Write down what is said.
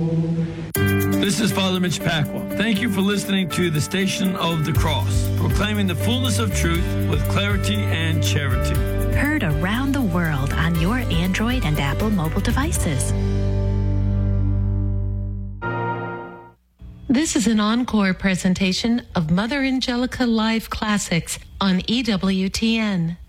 This is Father Mitch Pacwa. Thank you for listening to the Station of the Cross, proclaiming the fullness of truth with clarity and charity. Heard around the world on your Android and Apple mobile devices. This is an encore presentation of Mother Angelica Live Classics on EWTN.